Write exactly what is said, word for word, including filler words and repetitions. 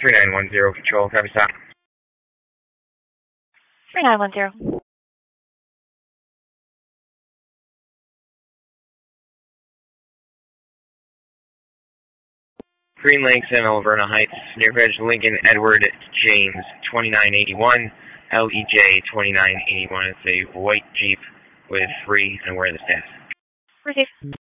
three nine one zero control, copy stop. three nine one zero. Green Lake, San Alverna Heights, near Veg Lincoln Edward James, twenty-nine eighty-one, L E J twenty-nine eighty-one. It's a white Jeep with free and awareness status. Receive.